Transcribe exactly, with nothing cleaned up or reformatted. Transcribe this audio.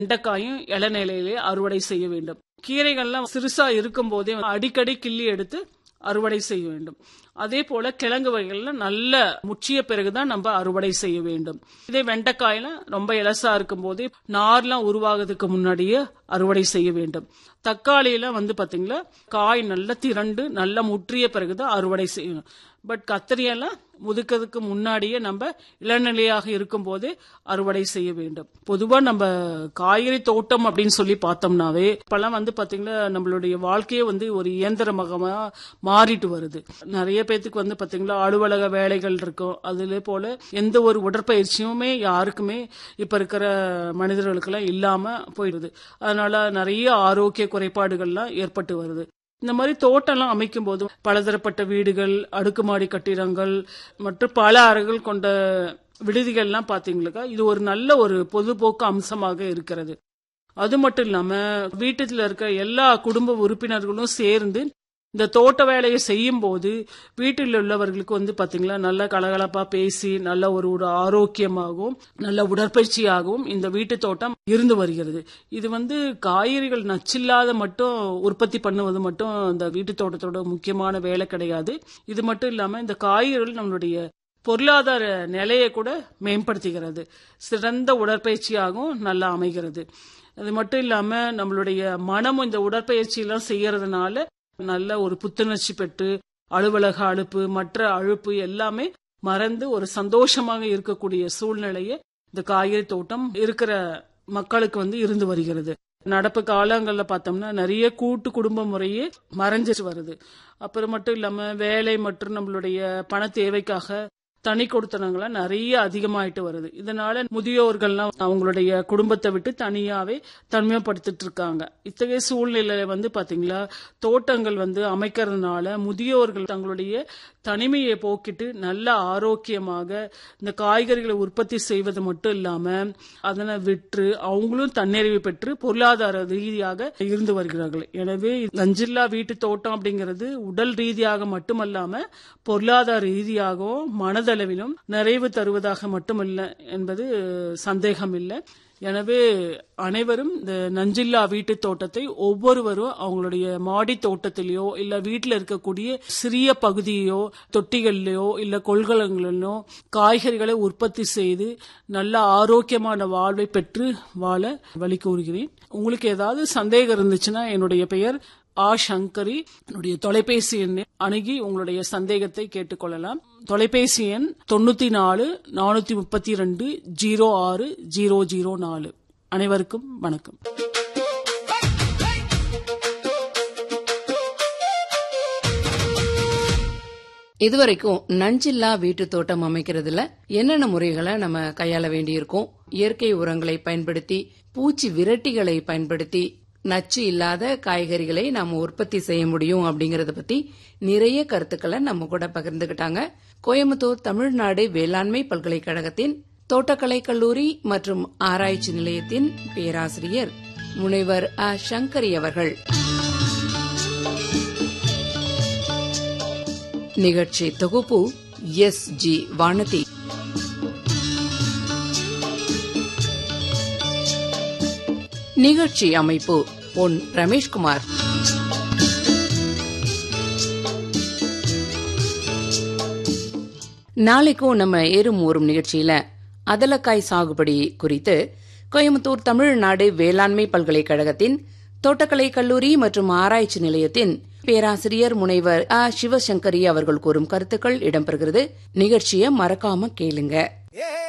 வெண்டைக்காயும் இளநிலையிலே அறுவடை செய்ய வேண்டும். கீரைகள்லாம் சிறுசா இருக்கும் போதே அடிக்கடி கிள்ளி எடுத்து அறுவடை செய்ய வேண்டும். அதே போல கிழங்கு வகைகள்ல நல்ல முற்றிய பிறகுதான் நம்ம அறுவடை செய்ய வேண்டும். இதே வெண்டைக்காயில ரொம்ப இலசா இருக்கும் போதே நார்லாம் உருவாகிறதுக்கு முன்னாடியே அறுவடை செய்ய வேண்டும். தக்காளியில வந்து பாத்தீங்களா காய் நல்லா திரண்டு நல்லா முற்றிய பிறகுதான் அறுவடை செய்யணும். பட் கத்திரியெல்லாம் முதுக்கிறதுக்கு முன்னாடியே நம்ம இளநிலையாக இருக்கும் போதே அறுவடை செய்ய வேண்டும். பொதுவா நம்ம காய்கறி தோட்டம் அப்படின்னு சொல்லி பார்த்தோம்னாவே இப்பெல்லாம் வந்து பாத்தீங்கன்னா நம்மளுடைய வாழ்க்கையே வந்து ஒரு இயந்திரமாக மாறிட்டு வருது. நிறைய பேத்துக்கு வந்து பாத்தீங்களா அலுவலக வேலைகள் இருக்கும். அதுல போல எந்த ஒரு உடற்பயிற்சியுமே யாருக்குமே இப்ப இருக்கிற மனிதர்களுக்கெல்லாம் இல்லாம போயிடுது. அதனால நிறைய ஆரோக்கிய குறைபாடுகள்லாம் ஏற்பட்டு வருது. இந்த மாதிரி தோட்டம்லாம் அமைக்கும் போது பலதரப்பட்ட வீடுகள், அடுக்குமாடி கட்டிடங்கள் மற்றும் பல அறைகள் கொண்ட விடுதிகள்லாம் பாத்தீங்களா இது ஒரு நல்ல ஒரு பொதுபோக்கு அம்சமாக இருக்கிறது. அது மட்டும் இல்லாம வீட்டுல இருக்க எல்லா குடும்ப உறுப்பினர்களும் சேர்ந்து இந்த தோட்ட வேலையை செய்யும் போது வீட்டில் உள்ளவர்களுக்கு வந்து பாத்தீங்களா நல்ல கலகலப்பா பேசி நல்ல ஒரு ஒரு ஆரோக்கியமாகவும் நல்ல உடற்பயிற்சியாகவும் இந்த வீட்டு தோட்டம் இருந்து வருகிறது. இது வந்து காய்கறிகள் நச்சில்லாத மட்டும் உற்பத்தி பண்ணுவது மட்டும் இந்த வீட்டு தோட்டத்தோட முக்கியமான வேலை கிடையாது. இது மட்டும் இல்லாம இந்த காய்கறிகள் நம்மளுடைய பொருளாதார நிலையை கூட மேம்படுத்துகிறது. சிறந்த உடற்பயிற்சியாகவும் நல்லா அமைகிறது. அது மட்டும் இல்லாம நம்மளுடைய மனமும் இந்த உடற்பயிற்சி எல்லாம் செய்யறதுனால நல்ல ஒரு புத்துணர்ச்சி பெற்று அலுவலக அலுப்பு மற்ற அழுப்பு எல்லாமே மறந்து ஒரு சந்தோஷமாக இருக்கக்கூடிய சூழ்நிலையை இந்த காய்கறி தோட்டம் இருக்கிற மக்களுக்கு வந்து இருந்து வருகிறது. நடப்பு காலங்கள்ல பார்த்தோம்னா நிறைய கூட்டு குடும்ப முறையே மறைஞ்சிட்டு வருது. அப்புறம் மட்டும் இல்லாம வேலை மற்றும் நம்மளுடைய பண தேவைக்காக தனி கொடுத்தனங்கள்லாம் நிறைய அதிகமாயிட்டு வருது. இதனால முதியோர்கள்லாம் அவங்களுடைய குடும்பத்தை விட்டு தனியாவே தனிமைப்படுத்திட்டு இருக்காங்க. இத்தகைய சூழ்நிலையில வந்து பாத்தீங்களா தோட்டங்கள் வந்து அமைக்கிறதுனால முதியோர்கள் தங்களுடைய தனிமையை போக்கிட்டு நல்ல ஆரோக்கியமாக இந்த காய்கறிகளை உற்பத்தி செய்வது மட்டும் இல்லாம அதனை விற்று அவங்களும் தன்னிறைவு பெற்று பொருளாதார ரீதியாக இருந்து வருகிறார்கள். எனவே நஞ்சில்லா வீட்டு தோட்டம் அப்படிங்கிறது உடல் ரீதியாக மட்டுமல்லாம பொருளாதார ரீதியாகவும் மனதளவிலும் நிறைவு தருவதாக மட்டுமல்ல என்பது சந்தேகம் இல்லை. எனவே அனைவரும் இந்த நஞ்சில்லா வீட்டு தோட்டத்தை ஒவ்வொருவரும் அவங்களுடைய மாடி தோட்டத்திலேயோ இல்ல வீட்டில் இருக்கக்கூடிய சிறிய பகுதியோ தொட்டிகளிலோ இல்ல கொள்கலங்களிலோ காய்கறிகளை உற்பத்தி செய்து நல்ல ஆரோக்கியமான வாழ்வை பெற்று வாழ வழி கூறுகிறேன். உங்களுக்கு ஏதாவது சந்தேகம் இருந்துச்சுன்னா என்னுடைய பெயர் ஆ சங்கரி. என்னுடைய தொலைபேசி எண்ணை அணுகி உங்களுடைய சந்தேகத்தை கேட்டுக்கொள்ளலாம். தொலைபேசி எண் தொண்ணூத்தி நாலு நானூத்தி முப்பத்தி ரெண்டு ஜீரோ ஆறு ஜீரோ ஜீரோ நாலு. அனைவருக்கும் வணக்கம். இதுவரைக்கும் நஞ்சில்லா வீட்டு தோட்டம் அமைக்கிறதுல என்னென்ன முறைகளை நம்ம கையாள வேண்டியிருக்கும், இயற்கை உரங்களை பயன்படுத்தி பூச்சி விரட்டிகளை பயன்படுத்தி நச்சு இல்லாத காய்கறிகளை நாம உற்பத்தி செய்ய முடியும் அப்படிங்கறத பத்தி நிறைய கருத்துக்களை நம்ம கூட பகிர்ந்துகிட்டாங்க. கோயம்புத்தூர் தமிழ்நாடு வேளாண்மை பல்கலைக்கழகத்தின் தோட்டக்கலை கல்லூரி மற்றும் ஆராய்ச்சி நிலையத்தின் பேராசிரியர் முனைவர் அ சங்கரி அவர்கள். நிகழ்ச்சி தொகுப்பு எஸ் ஜி வானதி. நிகழ்ச்சி அமைப்பு பொன் ரமேஷ்குமார். நாளைக்கும் நம்ம ஏறும் ஊறும் நிகழ்ச்சியில அதலக்காய் சாகுபடி குறித்து கோயம்புத்தூர் தமிழ்நாடு வேளாண்மை பல்கலைக்கழகத்தின் தோட்டக்கலை கல்லூரி மற்றும் ஆராய்ச்சி நிலையத்தின் பேராசிரியர் முனைவர் அ சிவசங்கரி அவர்கள் கூறும் கருத்துக்கள் இடம்பெறுகிறது. நிகழ்ச்சியை மறக்காம கேளுங்க.